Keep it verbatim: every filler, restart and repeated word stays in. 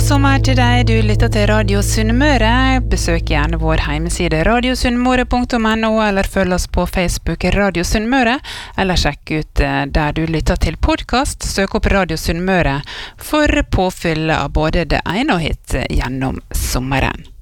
God sommer til deg, du lytter til Radio Sunnmøre. Besøk gjerne vår hjemmeside radio sunnmøre punktum no, eller følg oss på Facebook Radio Sunnmøre, eller sjekk ut der du lytter til podcast. Søk opp Radio Sunnmøre for påfyll av både det ene og hit gjennom sommeren.